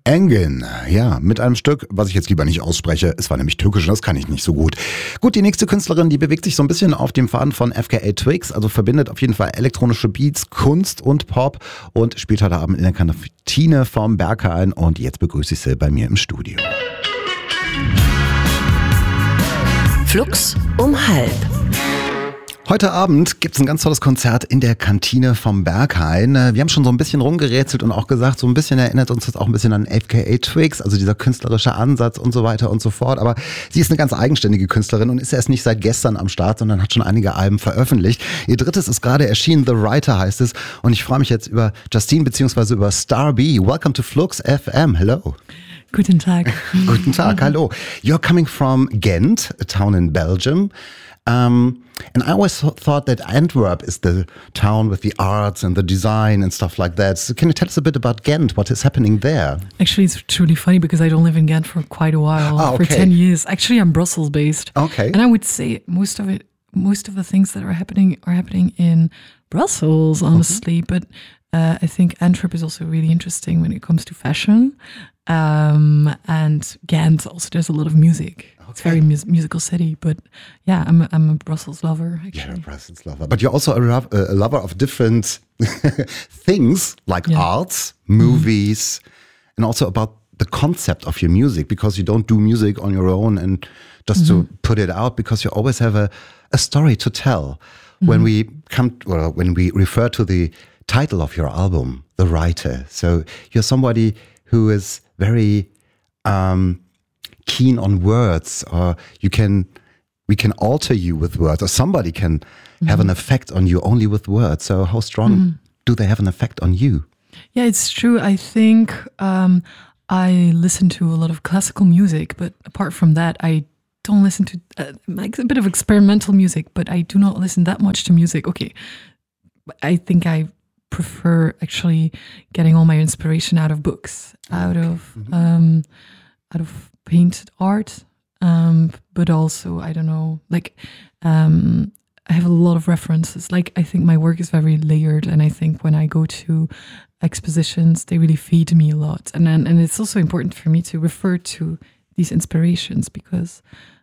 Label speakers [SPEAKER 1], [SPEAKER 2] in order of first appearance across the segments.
[SPEAKER 1] Engin, ja, mit einem Stück, was ich jetzt lieber nicht ausspreche. Es war nämlich türkisch und das kann ich nicht so gut. Gut, die nächste Künstlerin, die bewegt sich so ein bisschen auf dem Faden von FKA Twigs, also verbindet auf jeden Fall elektronische Beats, Kunst und Pop und spielt heute Abend in der Kantine vom Berghain und jetzt begrüße ich sie bei mir im Studio.
[SPEAKER 2] Flux um halb.
[SPEAKER 1] Heute Abend gibt's ein ganz tolles Konzert in der Kantine vom Berghain. Wir haben schon so ein bisschen rumgerätselt und auch gesagt, so ein bisschen erinnert uns das auch ein bisschen an FKA Twigs, also dieser künstlerische Ansatz und so weiter und so fort. Aber sie ist eine ganz eigenständige Künstlerin und ist erst nicht seit gestern am Start, sondern hat schon einige Alben veröffentlicht. Ihr drittes ist gerade erschienen, The Writer heißt es. Und ich freue mich jetzt über Justine bzw. über Star B. Welcome to Flux FM. Hello.
[SPEAKER 3] Guten Tag.
[SPEAKER 1] Guten Tag, hallo. You're coming from Ghent, a town in Belgium. And I always thought that Antwerp is the town with the arts and the design and stuff like that. So can you tell us a bit about Ghent? What is happening there?
[SPEAKER 3] Actually, it's truly funny because I don't live in Ghent for quite a while,
[SPEAKER 1] okay.
[SPEAKER 3] for 10 years. Actually, I'm Brussels based.
[SPEAKER 1] Okay.
[SPEAKER 3] And I would say most of the things that are happening in Brussels, honestly. But I think Antwerp is also really interesting when it comes to fashion. And Ghent also, there's a lot of music. Okay. It's a very musical city, but yeah, I'm a Brussels lover, actually.
[SPEAKER 1] Yeah, a Brussels lover. But you're also a lover of different things like arts, movies, and also about the concept of your music, because you don't do music on your own and just to put it out, because you always have a story to tell. When we refer to the title of your album, The Writer. So you're somebody who is very keen on words, or we can alter you with words, or somebody can have an effect on you only with words. So how strong do they have an effect on you?
[SPEAKER 3] Yeah, it's true. I think I listen to a lot of classical music, but apart from that, I don't listen to like a bit of experimental music, but I do not listen that much to music. Okay, I think I prefer actually getting all my inspiration out of books, out of painted art, but also, I don't know, like I have a lot of references. Like, I think my work is very layered, and I think when I go to expositions, they really feed me a lot. And it's also important for me to refer to these inspirations because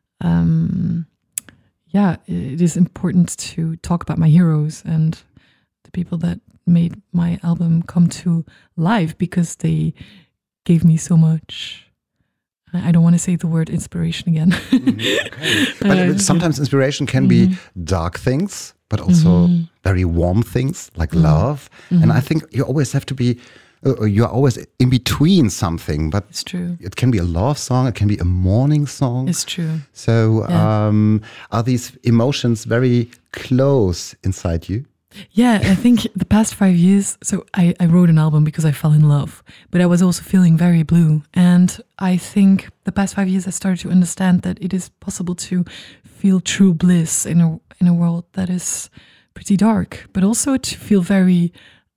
[SPEAKER 3] it is important to talk about my heroes and the people that made my album come to life, because they gave me so much. I don't want to say the word inspiration again.
[SPEAKER 1] Okay. But sometimes inspiration can be dark things, but also very warm things like love. And I think you always have to be, you're always in between something. But
[SPEAKER 3] it's true.
[SPEAKER 1] It can be a love song, it can be a mourning song.
[SPEAKER 3] It's true.
[SPEAKER 1] So are these emotions very close inside you?
[SPEAKER 3] Yeah, I think the past 5 years, so I wrote an album because I fell in love, but I was also feeling very blue. And I think the past 5 years I started to understand that it is possible to feel true bliss in a world that is pretty dark, but also to feel very,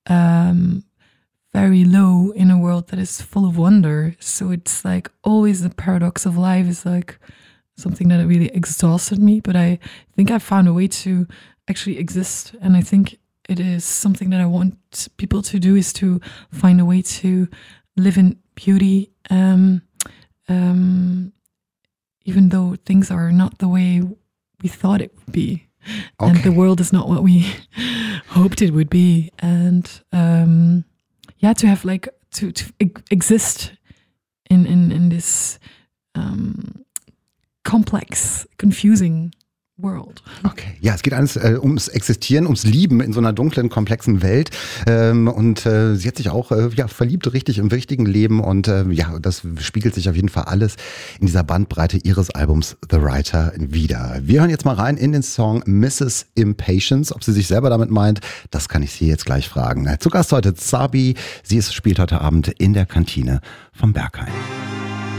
[SPEAKER 3] very low in a world that is full of wonder. So it's like always the paradox of life is like something that really exhausted me, but I think I found a way to actually exist, and I think it is something that I want people to do, is to find a way to live in beauty, even though things are not the way we thought it would be, and the world is not what we hoped it would be, and to have like to exist in this complex, confusing world.
[SPEAKER 1] Okay, ja, es geht alles ums Existieren, ums Lieben in so einer dunklen, komplexen Welt. Und sie hat sich auch verliebt, richtig im richtigen Leben. Und das spiegelt sich auf jeden Fall alles in dieser Bandbreite ihres Albums The Writer wieder. Wir hören jetzt mal rein in den Song Mrs. Impatience. Ob sie sich selber damit meint, das kann ich sie jetzt gleich fragen. Zu Gast heute Zabi. Sie spielt heute Abend in der Kantine vom Berghain.